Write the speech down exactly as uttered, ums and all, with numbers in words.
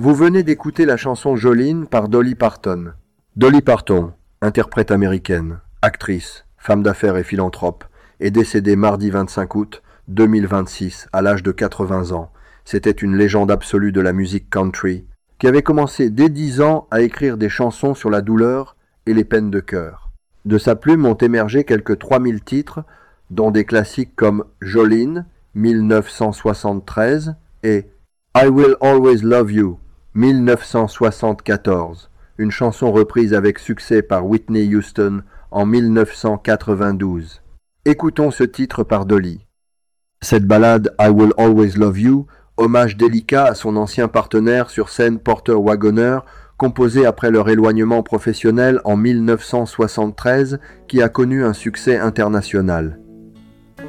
Vous venez d'écouter la chanson Jolene par Dolly Parton. Dolly Parton, interprète américaine, actrice, femme d'affaires et philanthrope, est décédée mardi vingt-cinq août deux mille vingt-six à l'âge de quatre-vingts ans. C'était une légende absolue de la musique country qui avait commencé dès dix ans à écrire des chansons sur la douleur et les peines de cœur. De sa plume ont émergé quelques trois mille titres, dont des classiques comme Jolene, mille neuf cent soixante-treize, et I Will Always Love You, mille neuf cent soixante-quatorze, une chanson reprise avec succès par Whitney Houston en mille neuf cent quatre-vingt-douze. Écoutons ce titre par Dolly. Cette ballade I Will Always Love You, hommage délicat à son ancien partenaire sur scène Porter Wagoner, composé après leur éloignement professionnel en mille neuf cent soixante-treize, qui a connu un succès international.